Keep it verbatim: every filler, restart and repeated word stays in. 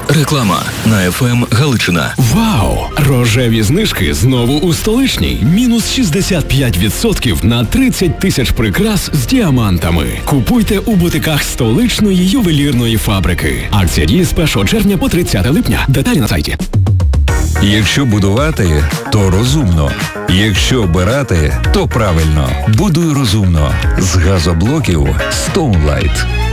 Реклама на еф ем Галичина. Вау! Рожеві знижки знову у столичній. Мінус шістдесят п'ять відсотків на тридцять тисяч прикрас з діамантами. Купуйте у бутиках столичної ювелірної фабрики. Акція діє з першого червня по тридцяте липня. Деталі на сайті. Якщо будувати, то розумно. Якщо обирати, то правильно. Будуй розумно. З газоблоків Stoneline.